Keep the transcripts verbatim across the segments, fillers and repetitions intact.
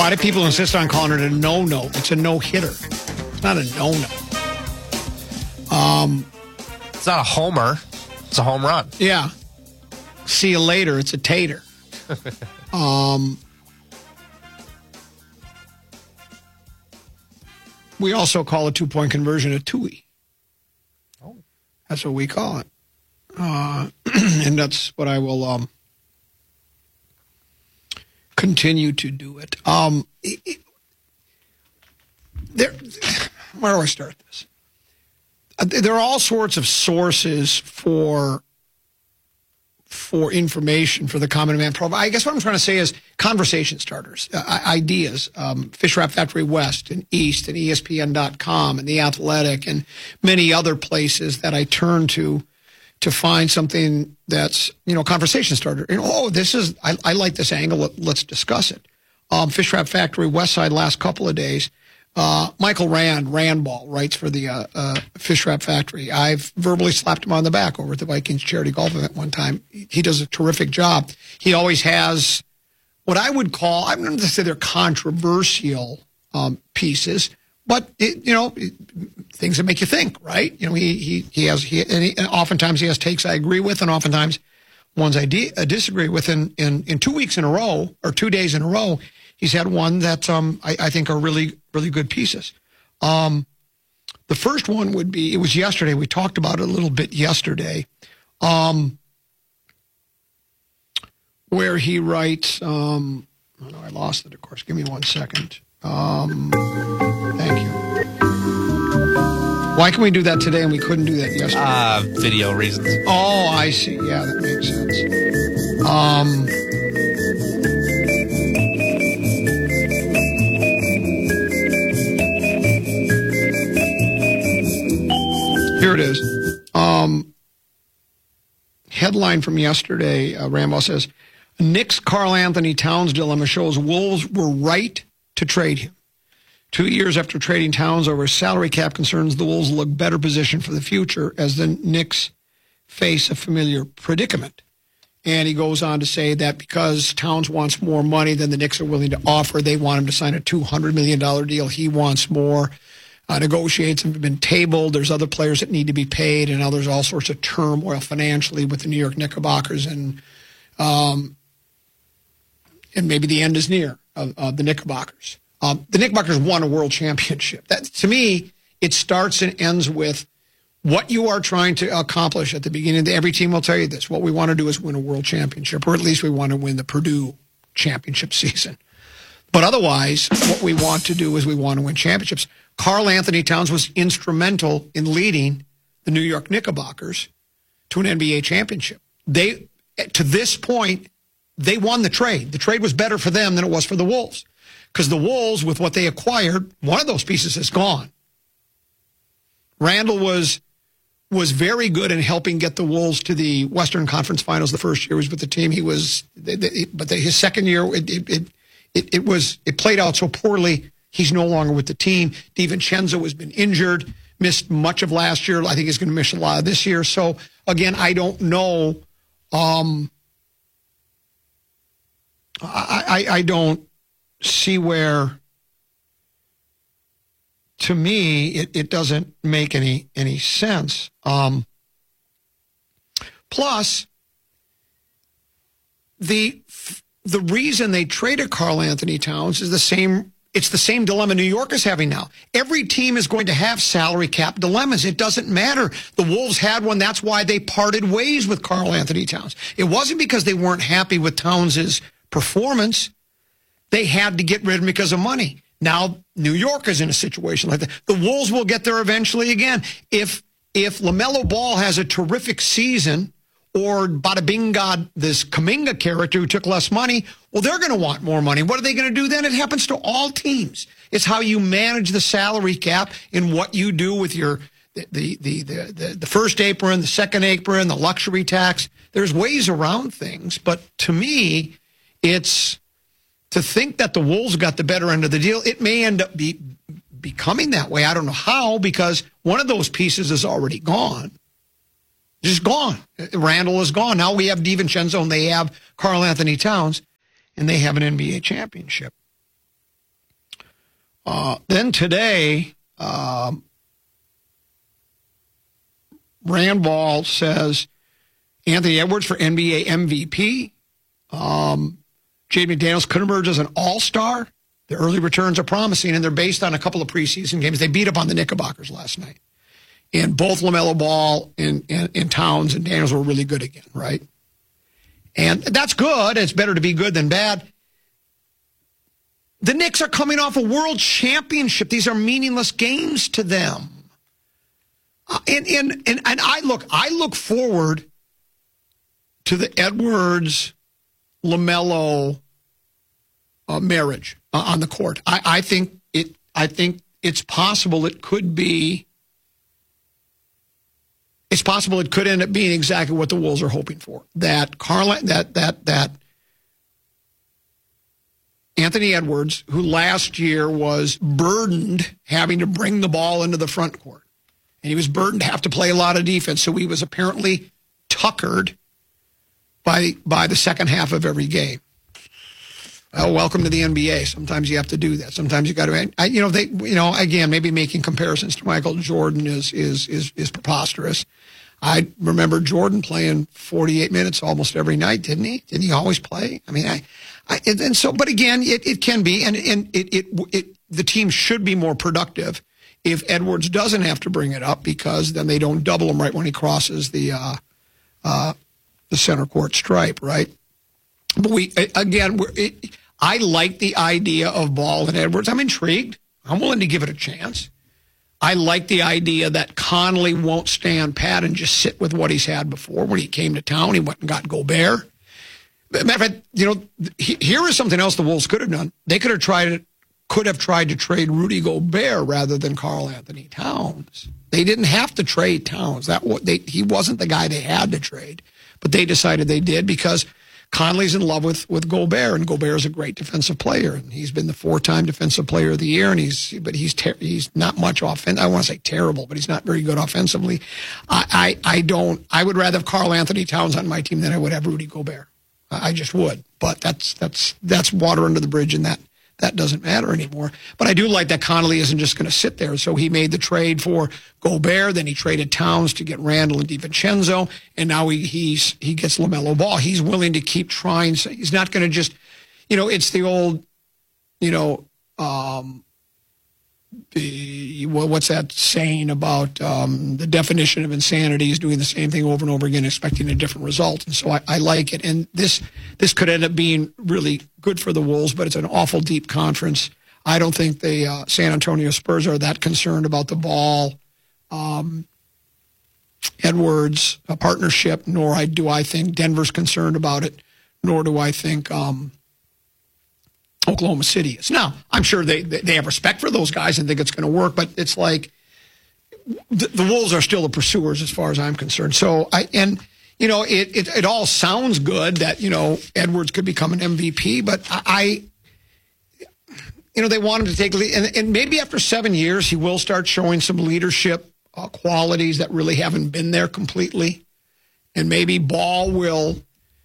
lot of people insist on calling it a no-no. It's a no-hitter. It's not a no-no. Um, it's not a homer. It's a home run. Yeah. See you later. It's a tater. um, we also call a two-point conversion a two-y. Oh. That's what we call it. Uh, and that's what I will um, continue to do it. Um, it, it there, where do I start this? Uh, there are all sorts of sources for for information for the Common Man program. I guess what I'm trying to say is conversation starters, uh, ideas. Um, Fish Wrap Factory West and East and E S P N dot com and The Athletic and many other places that I turn to to find something that's, you know, conversation starter. You know, oh, this is, I, I like this angle. Let, let's discuss it. Um, Fish Wrap Factory West Side last couple of days. Uh, Michael Rand, Randball, writes for the uh, uh, Fish Wrap Factory. I've verbally slapped him on the back over at the Vikings charity golf event one time. He does a terrific job. He always has what I would call, I'm not going to say they're controversial um, pieces, but, it, you know, it, things that make you think, right? You know, he he he has, he, and, he, and oftentimes he has takes I agree with, and oftentimes ones I, de- I disagree with. In, in, in two weeks in a row, or two days in a row, he's had one that um, I, I think are really, really good pieces. Um, the first one would be, it was yesterday. We talked about it a little bit yesterday, um, where he writes, um, oh no, I lost it, of course. Give me one second. Um, thank you. Why can we do that today and we couldn't do that yesterday? Uh, video reasons. Oh, I see. Yeah, that makes sense. Um... Here it is. Um, headline from yesterday, uh, Rambo says, Knicks Karl Anthony Towns dilemma shows Wolves were right to trade him. Two years after trading Towns over salary cap concerns, the Wolves look better positioned for the future as the Knicks face a familiar predicament. And he goes on to say that because Towns wants more money than the Knicks are willing to offer, they want him to sign a two hundred million dollars deal. He wants more. Uh, negotiates have been tabled. There's other players that need to be paid, and now there's all sorts of turmoil financially with the New York Knickerbockers, and um, and maybe the end is near of, of the Knickerbockers. Um, the Knickerbockers won a world championship. That, to me, it starts and ends with what you are trying to accomplish at the beginning. Every team will tell you this. What we want to do is win a world championship, or at least we want to win the Purdue championship season. But otherwise, what we want to do is we want to win championships. Karl Anthony Towns was instrumental in leading the New York Knickerbockers to an N B A championship. They, to this point, they won the trade. The trade was better for them than it was for the Wolves, because the Wolves, with what they acquired, one of those pieces is gone. Randall was was very good in helping get the Wolves to the Western Conference Finals the first year he was with the team. He was, but his second year, it it it, it, it was it played out so poorly. He's no longer with the team. DiVincenzo has been injured, missed much of last year. I think he's going to miss a lot of this year. So, again, I don't know. Um, I, I, I don't see where, to me, it, it doesn't make any, any sense. Um, plus, the the reason they traded Karl Anthony Towns is the same. It's the same dilemma New York is having now. Every team is going to have salary cap dilemmas. It doesn't matter. The Wolves had one. That's why they parted ways with Karl Anthony Towns. It wasn't because they weren't happy with Towns' performance. They had to get rid of him because of money. Now New York is in a situation like that. The Wolves will get there eventually again. If if LaMelo Ball has a terrific season, or Bada Bing God, this Kuminga character who took less money, well, they're going to want more money. What are they going to do then? It happens to all teams. It's how you manage the salary cap and what you do with your the the the the, the first apron, the second apron, the luxury tax. There's ways around things, but to me, it's to think that the Wolves got the better end of the deal. It may end up be becoming that way. I don't know how, because one of those pieces is already gone. Just gone. Randall is gone. Now we have DiVincenzo and they have Karl Anthony Towns, and they have an N B A championship. Uh, then today, um, Rand Ball says Anthony Edwards for N B A M V P. Um, Jaden McDaniels could emerge as an all-star. The early returns are promising, and they're based on a couple of preseason games. They beat up on the Knickerbockers last night. And both LaMelo Ball and, and, and Towns and Daniels were really good again, right? And that's good. It's better to be good than bad. The Knicks are coming off a world championship. These are meaningless games to them. Uh, and, and, and, and I look, I look forward to the Edwards LaMelo uh, marriage uh, on the court. I, I think it. I think it's possible it could be. It's possible it could end up being exactly what the Wolves are hoping for. That Carla, that that that Anthony Edwards, who last year was burdened having to bring the ball into the front court, and he was burdened to have to play a lot of defense, so he was apparently tuckered by by the second half of every game. Well, welcome to the N B A. Sometimes you have to do that. Sometimes you got to, I, you know, they, you know, again, maybe making comparisons to Michael Jordan is is is is preposterous. I remember Jordan playing forty-eight minutes almost every night, didn't he? Didn't he always play? I mean, I, I and, and so, but again, it, it can be, and and it, it it the team should be more productive if Edwards doesn't have to bring it up, because then they don't double him right when he crosses the uh, uh, the center court stripe, right? But we, again, we're, it, I like the idea of Ball and Edwards. I'm intrigued. I'm willing to give it a chance. I like the idea that Conley won't stand pat and just sit with what he's had before. When he came to town, he went and got Gobert. Matter of fact, you know, here is something else the Wolves could have done. They could have tried, could have tried to trade Rudy Gobert rather than Karl Anthony Towns. They didn't have to trade Towns. That they, he wasn't the guy they had to trade, but they decided they did because Conley's in love with, with Gobert, and Gobert is a great defensive player, and he's been the four-time defensive player of the year. And he's, but he's ter- he's not much offense. I want to say terrible, but he's not very good offensively. I, I, I don't. I would rather have Karl Anthony Towns on my team than I would have Rudy Gobert. I just would. But that's that's that's water under the bridge, and that that doesn't matter anymore. But I do like that Conley isn't just going to sit there. So he made the trade for Gobert, then he traded Towns to get Randall and DiVincenzo, and now he he's he gets LaMelo Ball. He's willing to keep trying. So he's not going to just, you know, it's the old, you know, um, the, what's that saying about um, the definition of insanity is doing the same thing over and over again, expecting a different result. And so I, I like it. And this this could end up being really good for the Wolves, but it's an awful deep conference. I don't think the uh, San Antonio Spurs are that concerned about the Ball um, Edwards uh, partnership, nor I, do I think Denver's concerned about it, nor do I think um, Oklahoma City is. Now, I'm sure they they have respect for those guys and think it's going to work, but it's like the, the Wolves are still the pursuers as far as I'm concerned. So I and you know it, it it all sounds good that you know Edwards could become an M V P, but I, you know they want him to take lead, and, and maybe after seven years he will start showing some leadership uh, qualities that really haven't been there completely, and maybe Ball will.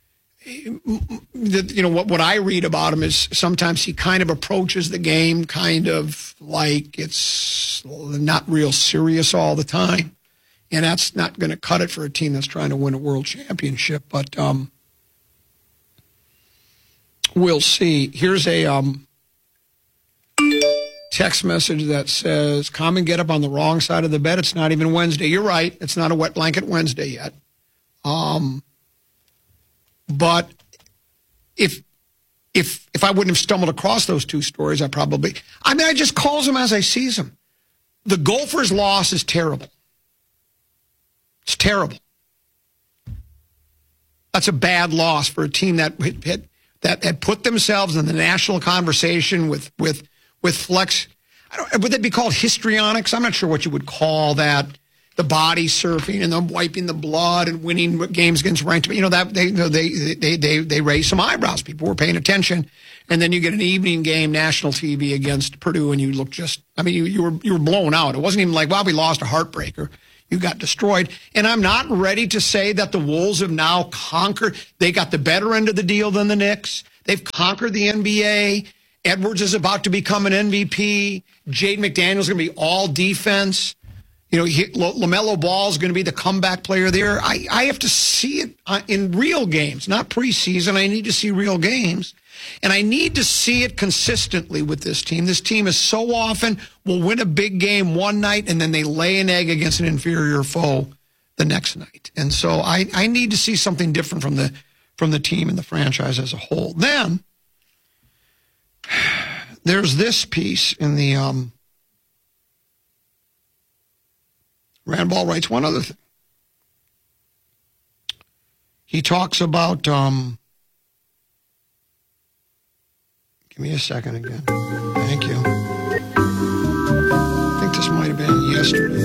You know, what, what I read about him is sometimes he kind of approaches the game kind of like it's not real serious all the time. And that's not going to cut it for a team that's trying to win a world championship. But um, we'll see. Here's a um, text message that says, come and get up on the wrong side of the bed. It's not even Wednesday. You're right. It's not a wet blanket Wednesday yet. Um. But if if if I wouldn't have stumbled across those two stories, I probably I mean I just calls them as I sees them. The Gophers' loss is terrible. It's terrible. That's a bad loss for a team that had, that had put themselves in the national conversation with with with flex. I don't, would that be called histrionics? I'm not sure what you would call that. The body surfing and them wiping the blood and winning games against ranked, you know that they they they they they raised some eyebrows. People were paying attention, and then you get an evening game, national T V against Purdue, and you look just. I mean, you you were you were blown out. It wasn't even like, well, we lost a heartbreaker. You got destroyed, and I'm not ready to say that the Wolves have now conquered. They got the better end of the deal than the Knicks. They've conquered the N B A. Edwards is about to become an M V P. Jaden McDaniel's going to be all defense. You know, he, LaMelo Ball is going to be the comeback player there. I, I have to see it in real games, not preseason. I need to see real games. And I need to see it consistently with this team. This team is so often will win a big game one night and then they lay an egg against an inferior foe the next night. And so I, I need to see something different from the from the team and the franchise as a whole. Then there's this piece in the um, Rand Ball writes one other thing. He talks about, um, give me a second again. Thank you. I think this might have been yesterday.